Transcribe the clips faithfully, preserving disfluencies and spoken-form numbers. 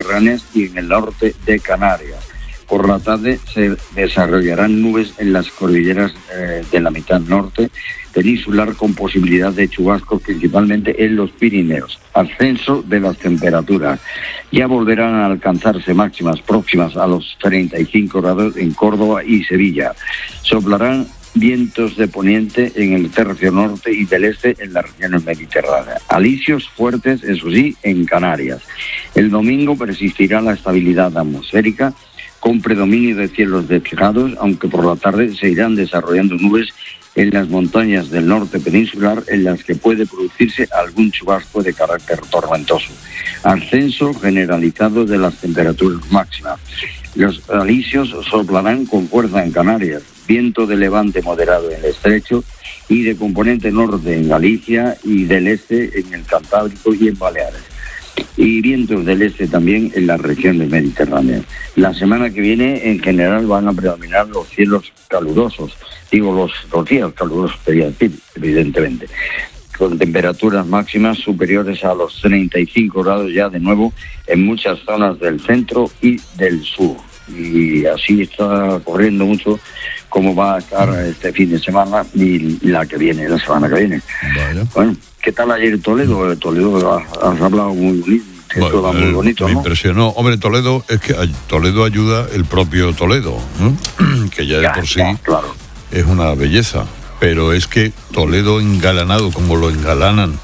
mediterráneas y en el norte de Canarias. Por la tarde se desarrollarán nubes en las cordilleras eh, de la mitad norte peninsular con posibilidad de chubascos principalmente en los Pirineos. Ascenso de las temperaturas. Ya volverán a alcanzarse máximas próximas a los treinta y cinco grados en Córdoba y Sevilla. Soplarán vientos de poniente en el tercio norte y del este en las regiones mediterráneas. Alisios fuertes, eso sí, en Canarias. El domingo persistirá la estabilidad atmosférica con predominio de cielos despejados, aunque por la tarde se irán desarrollando nubes en las montañas del norte peninsular en las que puede producirse algún chubasco de carácter tormentoso. Ascenso generalizado de las temperaturas máximas. Los alisios soplarán con fuerza en Canarias, viento de levante moderado en el estrecho y de componente norte en Galicia y del este en el Cantábrico y en Baleares. Y vientos del este también en las regiones mediterráneas. La semana que viene, en general, van a predominar los cielos calurosos. Digo, los, los días calurosos, quería decir, evidentemente. Con temperaturas máximas superiores a los treinta y cinco grados ya de nuevo en muchas zonas del centro y del sur. Y así está corriendo mucho cómo va a estar este fin de semana y la que viene, la semana que viene. Vale. Bueno, ¿qué tal ayer Toledo? Toledo, has hablado muy bonito, bueno, todo muy bonito, me ¿no? impresionó. Hombre, Toledo, es que Toledo ayuda el propio Toledo, ¿no? Que ya de ya, por sí ya, claro. Es una belleza. Pero es que Toledo engalanado, como lo engalanan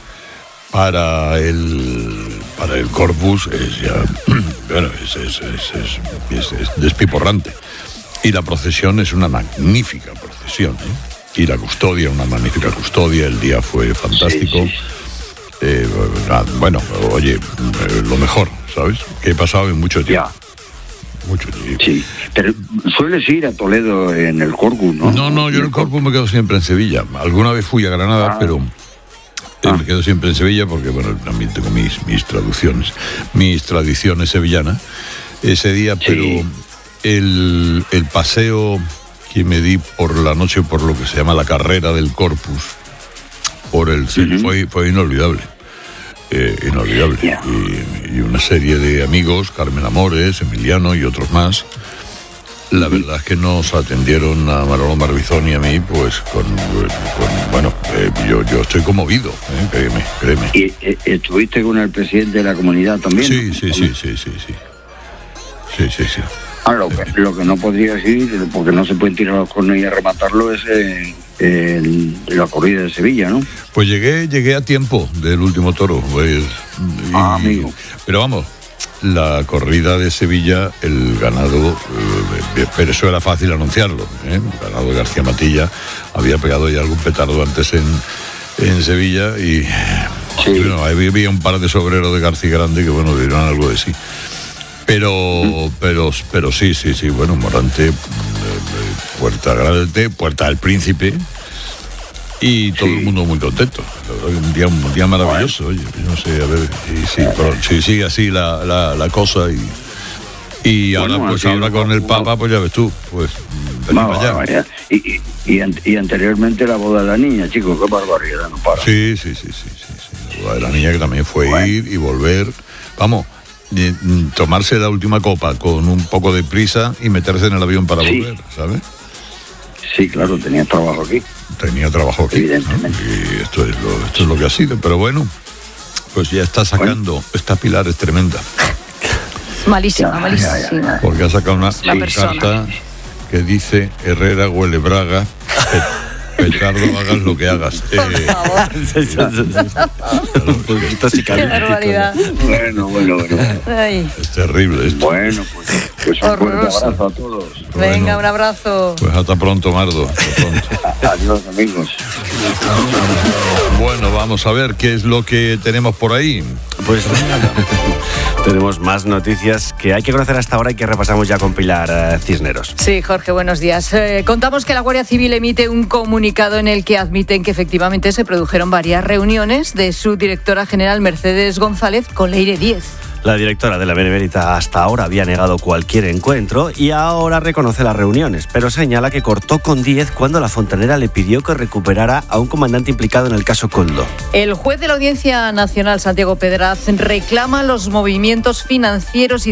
para el para el Corpus, es ya, bueno, es, es, es, es, es, es despiporrante. Y la procesión es una magnífica procesión, ¿eh? Y la custodia, una magnífica custodia, el día fue fantástico. Sí, sí. Eh, bueno, oye, lo mejor, ¿sabes? Que he pasado en mucho tiempo. Ya. Mucho tiempo. Sí, pero sueles ir a Toledo en el Corpus, ¿no? No, no, yo en el Corpus me quedo siempre en Sevilla. Alguna vez fui a Granada, ah. pero eh, ah. me quedo siempre en Sevilla porque, bueno, también tengo mis, mis traducciones, mis tradiciones sevillanas ese día, sí. Pero el, el paseo que me di por la noche por lo que se llama la carrera del Corpus, por el uh-huh. fue, fue inolvidable. Eh, inolvidable. Yeah. Y, y una serie de amigos, Carmen Amores, Emiliano y otros más. La uh-huh. verdad es que nos atendieron a Manolo Marbizón y a mí, pues con, con bueno, eh, yo, yo estoy conmovido, eh, créeme, créeme. ¿Y eh, estuviste con el presidente de la comunidad también? Sí, ¿no? sí, sí, sí, sí, sí. Sí, sí, sí. Ah, lo, que, lo que no podría decir, porque no se pueden tirar los cornos y arrematarlo, es eh, el, la corrida de Sevilla, ¿no? Pues llegué llegué a tiempo del último toro. Pues, y, ah, amigo. Pero vamos, la corrida de Sevilla, el ganado, eh, pero eso era fácil anunciarlo, ¿eh? El ganado de García Matilla había pegado ya algún petardo antes en, en Sevilla y, sí. y bueno, había un par de sobreros de García Grande que, bueno, dieron algo de sí. Pero, pero, pero sí, sí, sí, bueno, Morante, eh, Puerta Grande, Puerta del Príncipe y todo sí. el mundo muy contento. Un día, un día maravilloso, oye, no sé, a ver, y, sí, pero, sí, sigue así la, la, la cosa y, y ahora, bueno, pues ahora con el Papa, pues ya ves tú, pues no, para allá. Y, y, y, y anteriormente la boda de la niña, chicos, qué barbaridad, no para. Sí, sí, sí, sí, sí, sí. La boda de la niña que también fue bueno. ir y volver, vamos. Tomarse la última copa con un poco de prisa y meterse en el avión para sí. volver, ¿sabes? Sí, claro, tenía trabajo aquí. Tenía trabajo aquí, evidentemente. ¿no? Y esto es, lo, esto es lo que ha sido, pero bueno, pues ya está sacando, bueno. esta Pilar es tremenda. Malísima, ya, malísima. Ya, ya, ya. Porque ha sacado una carta que dice Herrera huele Braga. Petardo, hagas lo que hagas. Por eh, favor. Qué barbaridad. Bueno, bueno, bueno. Ay. Es terrible esto. Bueno, pues, pues un fuerte abrazo a todos. Venga, bueno, un abrazo. Pues hasta pronto, Mardo. Hasta pronto. Adiós, amigos. Bueno, vamos a ver qué es lo que tenemos por ahí. Pues tenemos más noticias que hay que conocer hasta ahora y que repasamos ya con Pilar eh, Cisneros. Sí, Jorge, buenos días. Eh, contamos que la Guardia Civil emite un comunicado en el que admiten que efectivamente se produjeron varias reuniones de su directora general Mercedes González con Leire Díez. La directora de la Benemérita hasta ahora había negado cualquier encuentro y ahora reconoce las reuniones, pero señala que cortó con Díez cuando la fontanera le pidió que recuperara a un comandante implicado en el caso Koldo. El juez de la Audiencia Nacional, Santiago Pedraz, reclama los movimientos financieros y